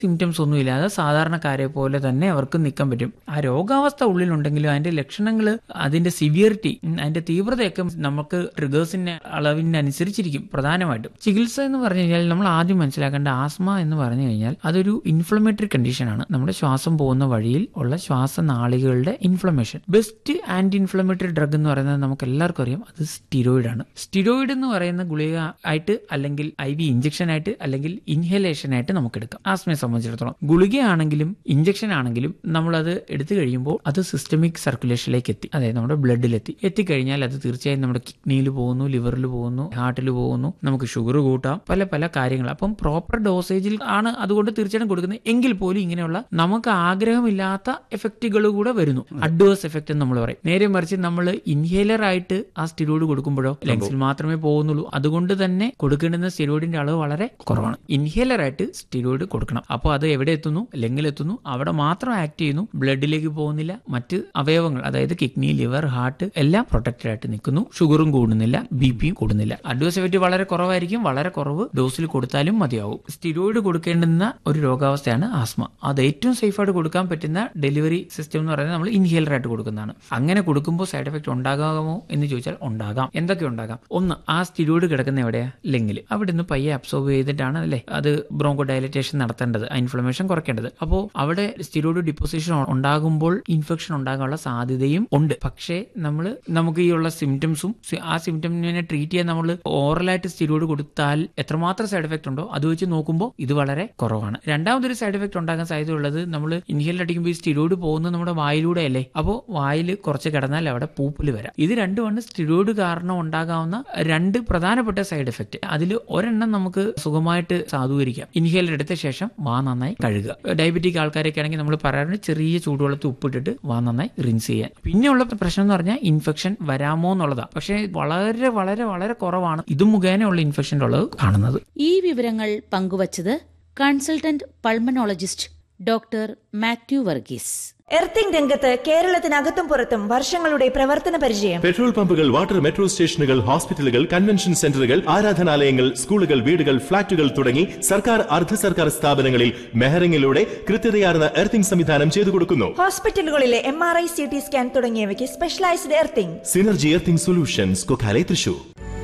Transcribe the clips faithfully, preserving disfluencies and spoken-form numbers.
Symptoms ഒന്നും ഇല്ലാതെ സാധാരണക്കാരെ പോലെ തന്നെ അവർക്ക് നിൽക്കാൻ പറ്റും. ആ രോഗാവസ്ഥ ഉള്ളിലുണ്ടെങ്കിലും അതിന്റെ ലക്ഷണങ്ങൾ, അതിന്റെ സിവിയറിറ്റി, അതിന്റെ തീവ്രതയൊക്കെ നമുക്ക് ട്രിഗേഴ്സിന്റെ അളവിനനുസരിച്ചിരിക്കും. പ്രധാനമായിട്ടും ചികിത്സ എന്ന് പറഞ്ഞു കഴിഞ്ഞാൽ നമ്മൾ ആദ്യം മനസ്സിലാക്കേണ്ട ആസ്മ എന്ന് പറഞ്ഞു കഴിഞ്ഞാൽ അതൊരു ഇൻഫ്ലമേറ്ററി കണ്ടീഷനാണ്. നമ്മുടെ ശ്വാസം പോകുന്ന വഴിയിൽ ഉള്ള ശ്വാസനാളികളുടെ inflammation. Best anti inflammatory drug എന്ന് പറയുന്നത് നമുക്ക് എല്ലാവർക്കും അറിയാം, അത് സ്റ്റിറോയിഡ് ആണ്. സ്റ്റിറോയിഡ് എന്ന് പറയുന്ന ഗുളിക ആയിട്ട് അല്ലെങ്കിൽ ഐ വി ഇഞ്ചക്ഷൻ ആയിട്ട് അല്ലെങ്കിൽ ഇൻഹലേഷൻ ആയിട്ട് നമുക്ക് എടുക്കാം. ആസ്മയെ സംബന്ധിച്ചിടത്തോളം ഗുളികയാണെങ്കിലും ഇഞ്ചക്ഷൻ ആണെങ്കിലും നമ്മളത് എടുത്തു കഴിയുമ്പോൾ അത് സിസ്റ്റമിക് സർക്കുലേഷനിലേക്ക് എത്തി, അതായത് നമ്മുടെ ബ്ലഡിലെത്തി എത്തിക്കഴിഞ്ഞാൽ അത് തീർച്ചയായും നമ്മുടെ കിഡ്നിയിൽ പോകുന്നു, ലിവറിൽ പോകുന്നു, ഹാർട്ടിൽ പോകുന്നു, നമുക്ക് ഷുഗർ കൂട്ടാം, പല പല കാര്യങ്ങൾ. അപ്പം പ്രോപ്പർ ഡോസേജിൽ ആണ് അതുകൊണ്ട് തീർച്ചയായിട്ടും കൊടുക്കുന്നത്. എങ്കിൽ പോലും ഇങ്ങനെയുള്ള നമുക്ക് ആഗ്രഹമില്ലാത്ത എഫക്റ്റുകൾ കൂടെ വരുന്നു, അഡ്വേഴ്സ് എഫക്റ്റ് എന്ന് നമ്മൾ പറയും. നേരെ മറിച്ച് നമ്മൾ ഇൻഹേലർ ആയിട്ട് ആ സ്റ്റിറോയിഡ് കൊടുക്കുമ്പോഴോ ലങ്സിൽ മാത്രമേ പോകുന്നുള്ളൂ. അതുകൊണ്ട് തന്നെ കൊടുക്കേണ്ടുന്ന സ്റ്റിറോയിഡിന്റെ അളവ് വളരെ കുറവാണ്. ഇൻഹേലർ ആയിട്ട് സ്റ്റിറോയിഡ് കൊടുക്കണം. അപ്പോൾ അത് എവിടെ എത്തുന്നു? ലങ്ങിലെത്തുന്നു, അവിടെ മാത്രം ആക്ട് ചെയ്യുന്നു, ബ്ലഡിലേക്ക് പോകുന്നില്ല. മറ്റ് അവയവങ്ങൾ, അതായത് കിഡ്നി, ലിവർ, ഹാർട്ട് എല്ലാം പ്രൊട്ടക്റ്റഡ് ആയിട്ട് നിൽക്കുന്നു. ഷുഗറും കൂടുന്നില്ല, ബി പിയും കൂടുന്നില്ല. അഡ്വേഴ്സ് എഫക്റ്റ് വളരെ കുറവായിരിക്കും. വളരെ കുറവ് ഡോസിൽ കൊടുത്താലും മതിയാവും. സ്റ്റിറോയിഡ് കൊടുക്കേണ്ടുന്ന ഒരു രോഗാവസ്ഥയാണ് ആസ്മ. അത് ഏറ്റവും സേഫായിട്ട് കൊടുക്കാൻ പറ്റുന്ന ഡെലിവറി സിസ്റ്റം എന്ന് പറയുന്നത് നമ്മൾ ഇൻഹേലർ ആയിട്ട് കൊടുക്കുന്നതാണ്. അങ്ങനെ കൊടുക്കുമ്പോൾ സൈഡ് എഫക്റ്റ് ഉണ്ടാകാമോ എന്ന് ചോദിച്ചാൽ ഉണ്ടാകാം. എന്തൊക്കെ ഉണ്ടാകാം? ഒന്ന്, ആ സ്റ്റിറോയിഡ് കിടക്കുന്ന എവിടെയാ? ലെങ്ങിൽ. അവിടെ നിന്ന് പയ്യെ അബ്സോർബ് ചെയ്തിട്ടാണ് അല്ലേ അത് ബ്രോങ്കോ ഡയലറ്റേഷൻ നടത്തേണ്ടത്, ഇൻഫ്ലമേഷൻ കുറയ്ക്കേണ്ടത്. അപ്പോൾ അവിടെ സ്റ്റിറോയിഡ് ഡിപ്പോസിഷൻ ഉണ്ടാകുമ്പോൾ ഇൻഫെക്ഷൻ ഉണ്ടാകാനുള്ള സാധ്യതയും ഉണ്ട്. പക്ഷേ നമ്മൾ നമുക്ക് ഈ ഉള്ള സിംറ്റംസും ആ സിംറ്റമിനെ ട്രീറ്റ് ചെയ്യാൻ നമ്മൾ ഓറലായിട്ട് സ്റ്റിറോയിഡ് കൊടുത്താൽ എത്രമാത്രം സൈഡ് എഫക്റ്റ് ഉണ്ടോ അത് വെച്ച് നോക്കുമ്പോൾ ഇത് വളരെ കുറവാണ്. രണ്ടാമതൊരു സൈഡ് എഫക്റ്റ് ഉണ്ടാകാൻ സാധ്യതയുള്ളത്, നമ്മൾ ഇൻഹേലർ അടിക്കുമ്പോൾ ഈ സ്റ്റിറോയിഡ് പോകുന്നത് നമ്മുടെ വായിലൂടെ അല്ലേ. അപ്പോൾ വായിൽ കുറച്ച് കിടന്നാൽ അവിടെ പൂപ്പൽ വരാം. ഇത് രണ്ടുമാണ് സ്റ്റിറോയിഡ് കാരണം ഉണ്ടാകാവുന്ന രണ്ട് പ്രധാനപ്പെട്ട സൈഡ് എഫക്റ്റ്. അതിൽ ഒരെണ്ണം നമുക്ക് സുഖമായിട്ട് സാധൂകരിക്കാം. ഇൻഹേലർ എടുത്ത ശേഷം വാ നന്നായി കഴുകുക. ഡയബറ്റിക് ആൾക്കാരൊക്കെ ആണെങ്കിൽ നമ്മൾ പറയാറുണ്ട് ചെറിയ ചൂടുവെള്ളത്തിൽ ഉപ്പിട്ടിട്ട് വാ നന്നായി റിൻസ് ചെയ്യാൻ. പിന്നെയുള്ള പ്രശ്നം എന്ന് പറഞ്ഞാൽ ഇൻഫെക്ഷൻ വരാമോ എന്നുള്ളതാണ്. പക്ഷേ വളരെ വളരെ വളരെ കുറവാണ് ഇത് മുഖേനയുള്ള ഇൻഫെക്ഷൻ്റെ ഉള്ളത് കാണുന്നത്. ഈ വിവരങ്ങൾ പങ്കുവച്ചത് consultant pulmonologist doctor Mathew Varghese. Earthing രംഗത്ത് കേരളത്തിനകത്തും പുറത്തും വർഷങ്ങളുടെ പ്രവർത്തന പരിചയം. പെട്രോൾ പമ്പുകൾ, വാട്ടർ മെട്രോ സ്റ്റേഷനുകൾ, ഹോസ്പിറ്റലുകൾ, കൺവെൻഷൻ സെന്ററുകൾ, ആരാധനാലയങ്ങൾ, സ്കൂളുകൾ, വീടുകൾ, ഫ്ളാറ്റുകൾ തുടങ്ങി സർക്കാർ, അർദ്ധ സർക്കാർ സ്ഥാപനങ്ങളിൽ മെഹറിംഗിലൂടെ കൃത്യതയാർന്ന എർത്തിംഗ് സംവിധാനം ചെയ്തു കൊടുക്കുന്നു. ഹോസ്പിറ്റലുകളിലെ M R I, C T scan തുടങ്ങിയവയ്ക്ക് specialised earthing. Synergy earthing solutions, Kokkalai, Thrissur.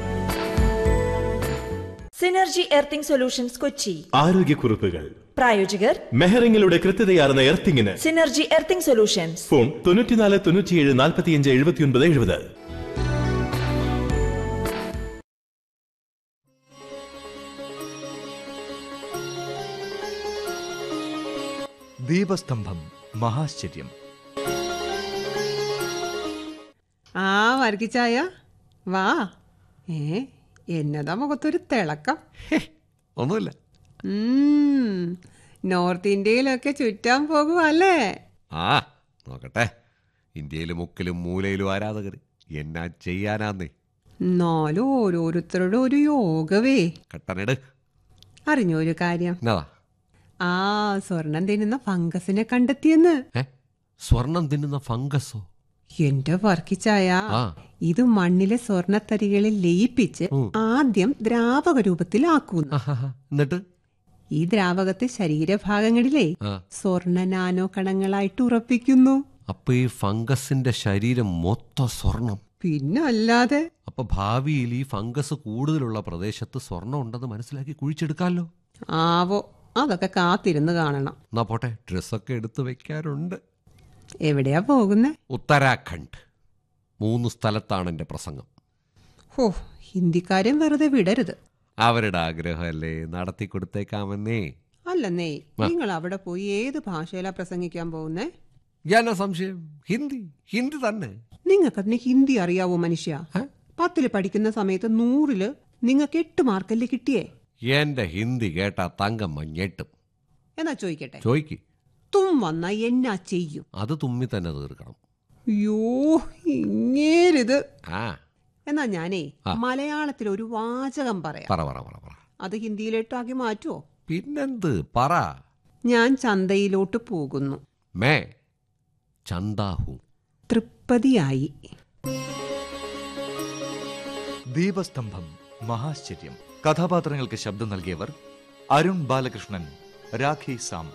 Synergy earthing solutions, Kochi. ആരോഗ്യക്കുറിപ്പുകൾ. പ്രായോജകർ മെഹറിംഗിലൂടെ കൃത്യതയാർന്ന എർത്തിംഗിന് സിനർജി എർത്തിംഗ് സൊല്യൂഷൻസ്. ഫോൺ തൊണ്ണൂറ്റിനാല് തൊണ്ണൂറ്റിയേഴ് നാൽപ്പത്തിയഞ്ച് എഴുപത്തിയൊൻപത് എഴുപത്. ദീപസ്തംഭം മഹാശ്ചര്യം. ആ വർഗിച്ചായ വാ. ഏ എന്നതാ മുഖത്തൊരു തിളക്കം? ഒന്നുമില്ല. നോർത്ത് ഇന്ത്യയിലൊക്കെ ചുറ്റാൻ പോകുമല്ലേ? ആ നോക്കട്ടെ. ഇന്ത്യയിലെ മുക്കിലും മൂലയിലും ആരാധകർ, എന്നാ ചെയ്യാനാന്നേ. എന്നാലും ഓരോരുത്തരുടെ ഒരു യോഗവേ. കട്ടനെട്. അറിഞ്ഞൊരു കാര്യം? എന്നതാ? ആ സ്വർണം തിന്നുന്ന ഫംഗസിനെ കണ്ടെത്തിയെന്ന്. ഏ സ്വർണം തിന്നുന്ന ഫംഗസോ? എന്റെ വർക്കിച്ചായ, ഇത് മണ്ണിലെ സ്വർണത്തരികളിൽ ലയിപ്പിച്ച് ആദ്യം ദ്രാവക രൂപത്തിലാക്കുന്നു. എന്നിട്ട് ഈ ദ്രാവകത്തെ ശരീരഭാഗങ്ങളിലെ സ്വർണ്ണ നാനോ കണങ്ങളായിട്ട് ഉറപ്പിക്കുന്നു. അപ്പൊ ഈ ഫംഗസിന്റെ ശരീരം മൊത്തം സ്വർണം? പിന്നല്ലാതെ. അപ്പൊ ഭാവിയിൽ ഈ ഫംഗസ് കൂടുതലുള്ള പ്രദേശത്ത് സ്വർണം ഉണ്ടെന്ന് മനസ്സിലാക്കി കുഴിച്ചെടുക്കാമല്ലോ. ആവോ, അതൊക്കെ കാത്തിരുന്ന് കാണണം. എന്നാ പോട്ടെ, ഡ്രസ്സൊക്കെ എടുത്തു വെക്കാറുണ്ട്. എവിടെയാ പോകുന്നേ? ഉത്തരാഖണ്ഡ്. മൂന്ന് സ്ഥലത്താണ് എന്റെ പ്രസംഗം. ഹോ, ഹിന്ദിക്കാരും വെറുതെ വിടരുത്. അവരുടെ ആഗ്രഹമല്ലേ, നടത്തി കൊടുത്തേക്കാമെന്നേ. അല്ലെന്നേ, നിങ്ങൾ അവിടെ പോയി ഏത് ഭാഷയിലാ പ്രസംഗിക്കാൻ പോകുന്നേ? ഞാനാ സംശയം? ഹിന്ദി. ഹിന്ദി തന്നെ. നിങ്ങൾക്ക് അതിന് ഹിന്ദി അറിയാവോ മനുഷ്യ? പത്തില് പഠിക്കുന്ന സമയത്ത് നൂറില് നിങ്ങൾക്ക് എട്ട് മാർക്കല്ലേ കിട്ടിയേ? എന്റെ ഹിന്ദി കേട്ടാ തങ്കം മഞ്ഞെട്ടും. എന്നാ ചോദിക്കട്ടെ, ചോയ്ക്ക്. തും വന്ന എന്നാ ചെയ്യും? അത് തുമ്മി തന്നെ തീർക്കണം. യോ ഇങ്ങേരിത്. ആ എന്നാ ഞാനേ മലയാളത്തിൽ ഒരു വാചകം പറയാം. പറ പറ പറ. അത് ഹിന്ദിയിലോട്ടാക്കി മാറ്റുവോ? പിന്നെന്ത്, പറ. ഞാൻ ചന്തയിലോട്ട് പോകുന്നു. മേ ചന്താഹു. തൃപ്പതിയായി. ദീപസ്തംഭം മഹാശ്ചര്യം. കഥാപാത്രങ്ങൾക്ക് ശബ്ദം നൽകിയവർ അരുൺ ബാലകൃഷ്ണൻ, രാഖി സാം.